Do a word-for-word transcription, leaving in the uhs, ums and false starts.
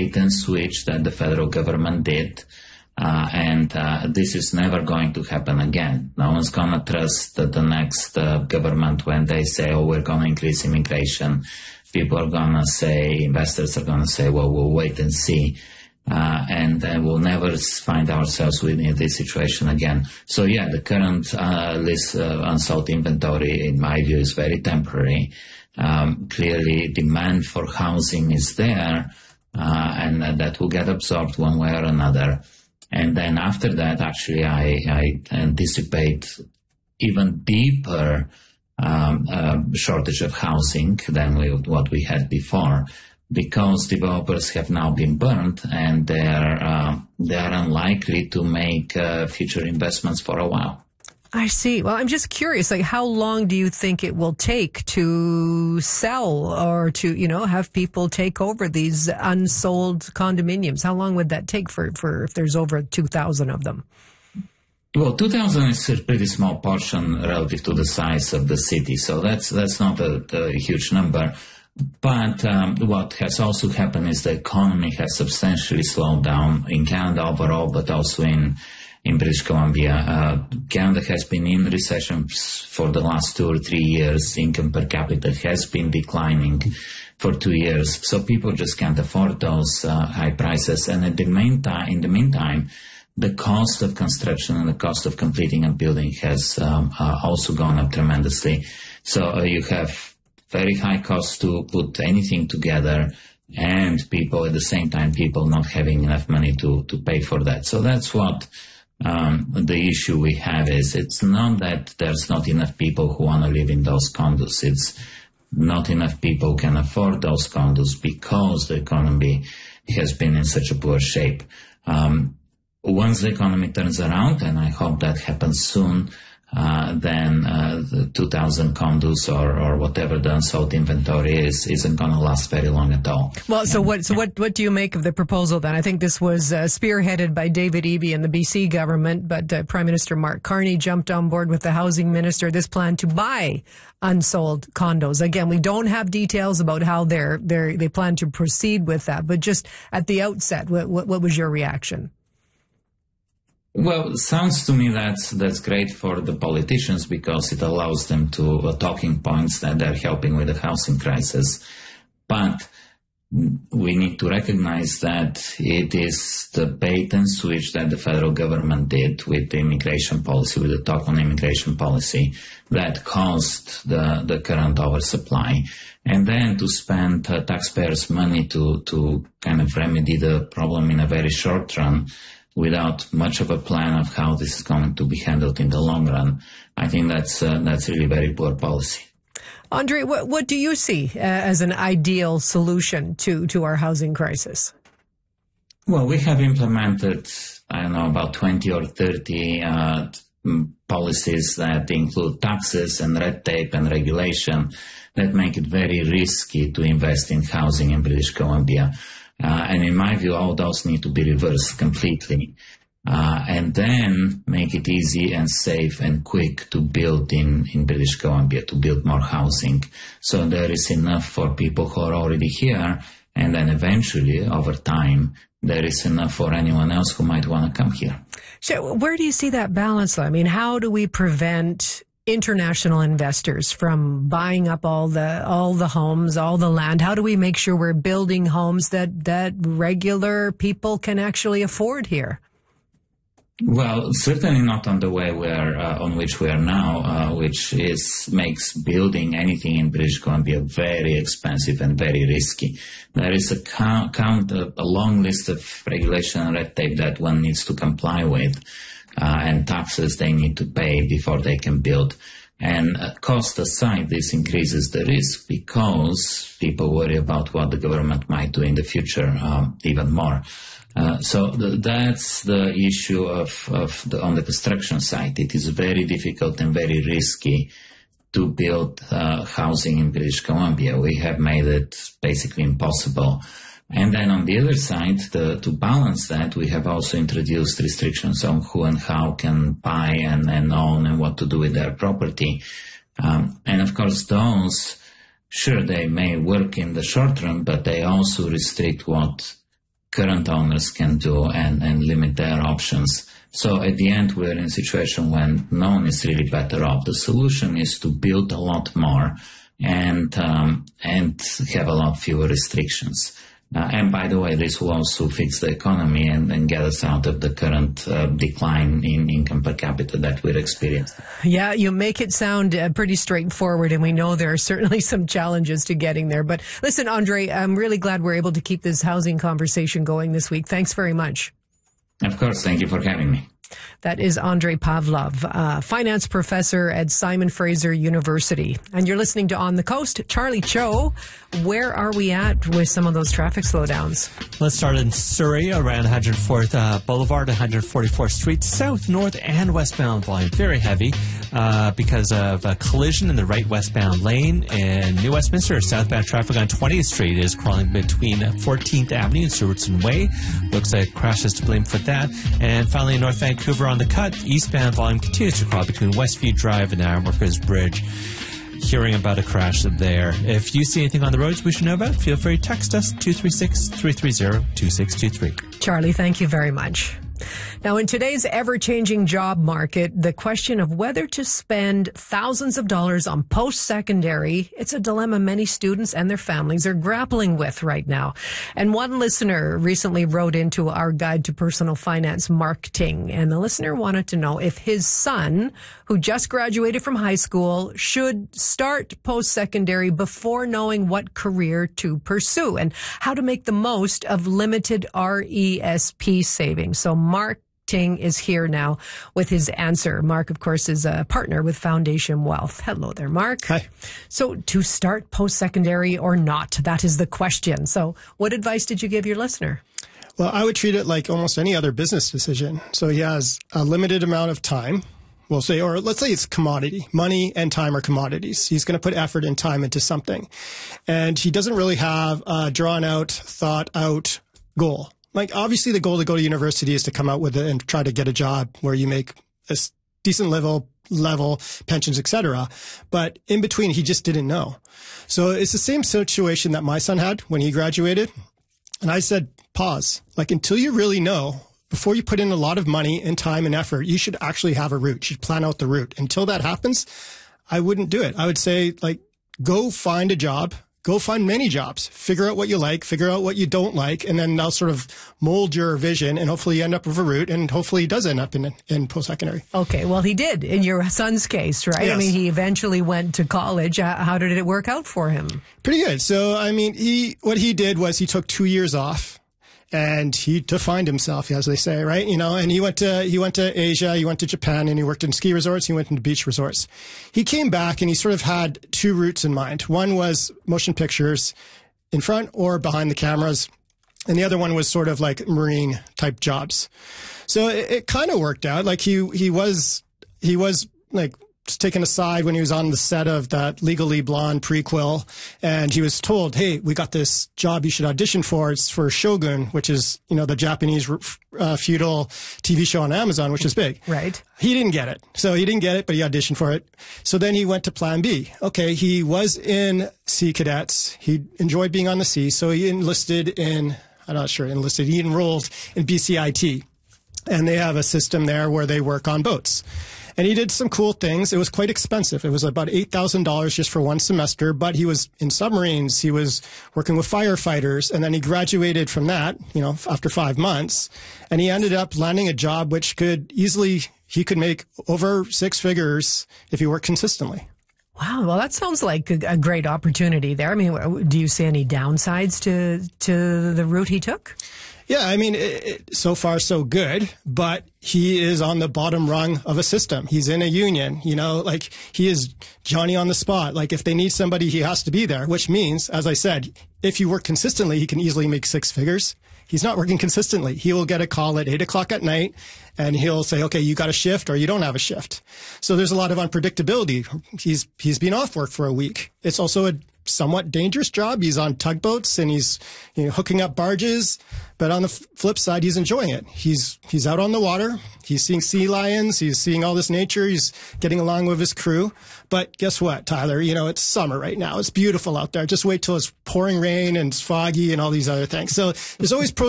bait and switch that the federal government did. Uh, and uh, this is never going to happen again. No one's going to trust the, the next uh, government when they say, oh, we're going to increase immigration. People are going to say, investors are going to say, well, we'll wait and see. Uh, and uh, we'll never find ourselves within this situation again. So, yeah, the current uh, list uh, unsold inventory, in my view, is very temporary. Um, clearly, demand for housing is there, uh, and uh, that will get absorbed one way or another. And then after that, actually, I, I anticipate even deeper um, uh, shortage of housing than we, what we had before, because developers have now been burned and they are, uh, they are unlikely to make uh, future investments for a while. I see. Well, I'm just curious, like, how long do you think it will take to sell or to, you know, have people take over these unsold condominiums? How long would that take for, for if there's over two thousand of them? Well, two thousand is a pretty small portion relative to the size of the city, so that's that's not a, a huge number. But um, what has also happened is the economy has substantially slowed down in Canada overall, but also in in British Columbia. Uh, Canada has been in recession for the last two or three years. Income per capita has been declining for two years. So people just can't afford those uh, high prices. And at the meantime, in the meantime, the cost of construction and the cost of completing a building has um, uh, also gone up tremendously. So uh, you have very high costs to put anything together, and people at the same time, people not having enough money to, to pay for that. So that's what Um, the issue we have is it's not that there's not enough people who want to live in those condos. It's not enough people can afford those condos because the economy has been in such a poor shape. Um, once the economy turns around, and I hope that happens soon, uh, then uh, the two thousand condos or, or whatever the unsold inventory is isn't going to last very long at all. Well, so what so what what do you make of the proposal then? I think this was uh, spearheaded by David Eby and the B C government, but uh, Prime Minister Mark Carney jumped on board with the housing minister. This plan to buy unsold condos. Again, we don't have details about how they're they they plan to proceed with that, but just at the outset, what what, what was your reaction? Well, it sounds to me that's that's great for the politicians because it allows them to uh, talking points that they're helping with the housing crisis. But we need to recognize that it is the bait and switch that the federal government did with the immigration policy, with the talk on immigration policy, that caused the, the current oversupply. And then to spend uh, taxpayers' money to, to kind of remedy the problem in a very short run, without much of a plan of how this is going to be handled in the long run, I think that's uh, that's really very poor policy. Andre, what, what do you see uh, as an ideal solution to, to our housing crisis? Well, we have implemented, I don't know, about twenty or thirty uh, policies that include taxes and red tape and regulation that make it very risky to invest in housing in British Columbia. Uh, and in my view, all those need to be reversed completely. Uh, and then make it easy and safe and quick to build in, in British Columbia, to build more housing. So there is enough for people who are already here. And then eventually, over time, there is enough for anyone else who might want to come here. So where do you see that balance? I mean, how do we prevent international investors from buying up all the all the homes, all the land? How do we make sure we're building homes that that regular people can actually afford here? Well, certainly not on the way we are uh, on which we are now, uh, which is makes building anything in British Columbia very expensive and very risky. There is a count, count a, a long list of regulation and red tape that one needs to comply with. Uh, and taxes they need to pay before they can build. And uh, cost aside, this increases the risk because people worry about what the government might do in the future um, even more. Uh, so th- that's the issue of, of the, on the construction side. It is very difficult and very risky to build uh, housing in British Columbia. We have made it basically impossible. And then on the other side, the, to balance that, we have also introduced restrictions on who and how can buy and, and own and what to do with their property. Um, and of course, those, sure, they may work in the short run, but they also restrict what current owners can do and, and limit their options. So at the end, we're in a situation when no one is really better off. The solution is to build a lot more and um, and have a lot fewer restrictions. Uh, and by the way, this will also fix the economy and, and get us out of the current uh, decline in income per capita that we're experiencing. Yeah, you make it sound uh, pretty straightforward, and we know there are certainly some challenges to getting there. But listen, Andre, I'm really glad we're able to keep this housing conversation going this week. Thanks very much. Of course. Thank you for having me. That is Andre Pavlov, uh, finance professor at Simon Fraser University. And you're listening to On the Coast. Charlie Cho, where are we at with some of those traffic slowdowns? Let's start in Surrey around one hundred fourth uh, Boulevard, one hundred forty-fourth Street, south, north, and westbound volume. Very heavy uh, because of a collision in the right westbound lane. In New Westminster, southbound traffic on twentieth Street is crawling between fourteenth Avenue and Stewartson Way. Looks like crashes to blame for that. And finally, in North Vancouver on the Cut, eastbound volume continues to crawl between Westview Drive and Ironworkers Bridge. Hearing about a crash there. If you see anything on the roads we should know about, feel free to text us two three six, three three zero, two six two three. Charlie, thank you very much. Now, in today's ever-changing job market, the question of whether to spend thousands of dollars on post-secondary, it's a dilemma many students and their families are grappling with right now. And one listener recently wrote into our Guide to Personal Finance Marketing, and the listener wanted to know if his son, who just graduated from high school, should start post-secondary before knowing what career to pursue and how to make the most of limited R E S P savings. So Mark Ting is here now with his answer. Mark, of course, is a partner with Foundation Wealth. Hello there, Mark. Hi. So to start post-secondary or not, that is the question. So what advice did you give your listener? Well, I would treat it like almost any other business decision. So he has a limited amount of time, we'll say, or let's say it's commodity. Money and time are commodities. He's going to put effort and time into something. And he doesn't really have a drawn out, thought out goal. Like, obviously, the goal to go to university is to come out with it and try to get a job where you make a decent level, level pensions, et cetera. But in between, he just didn't know. So it's the same situation that my son had when he graduated. And I said, pause. Like, until you really know, before you put in a lot of money and time and effort, you should actually have a route. You should plan out the route. Until that happens, I wouldn't do it. I would say, like, go find a job. Go find many jobs, figure out what you like, figure out what you don't like, and then that'll sort of mold your vision, and hopefully you end up with a route, and hopefully he does end up in in post-secondary. Okay, well, he did in your son's case, right? Yes. I mean, he eventually went to college. Uh, how did it work out for him? Pretty good. So, I mean, he what he did was he took two years off. And he defined himself, as they say, right? You know, and he went to, he went to Asia, he went to Japan, and he worked in ski resorts, he went into beach resorts. He came back and he sort of had two routes in mind. One was motion pictures in front or behind the cameras. And the other one was sort of like marine type jobs. So it, it kind of worked out. Like he, he was, he was like, taken aside when he was on the set of that Legally Blonde prequel, and he was told, hey, we got this job you should audition for. It's for Shogun, which is, you know, the Japanese uh, feudal T V show on Amazon, which is big. Right. He didn't get it. So he didn't get it, but he auditioned for it. So then he went to plan B. Okay, he was in Sea Cadets. He enjoyed being on the sea, so he enlisted in, I'm not sure, enlisted, he enrolled in B C I T. And they have a system there where they work on boats. And he did some cool things. It was quite expensive. It was about eight thousand dollars just for one semester, but he was in submarines. He was working with firefighters. And then he graduated from that, you know, after five months. And he ended up landing a job which could easily, he could make over six figures if he worked consistently. Wow. Well, that sounds like a, a great opportunity there. I mean, do you see any downsides to, to the route he took? Yeah, I mean, it, it, so far so good, but he is on the bottom rung of a system. He's in a union, you know, like he is Johnny on the spot. Like if they need somebody, he has to be there, which means, as I said, if you work consistently, he can easily make six figures. He's not working consistently. He will get a call at eight o'clock at night and he'll say, okay, you got a shift or you don't have a shift. So there's a lot of unpredictability. He's, he's been off work for a week. It's also a somewhat dangerous job. He's on tugboats and he's, you know, hooking up barges. But on the f- flip side, he's enjoying it. He's he's out on the water. He's seeing sea lions. He's seeing all this nature. He's getting along with his crew. But guess what, Tyler? You know, it's summer right now. It's beautiful out there. Just wait till it's pouring rain and it's foggy and all these other things. So there's always pros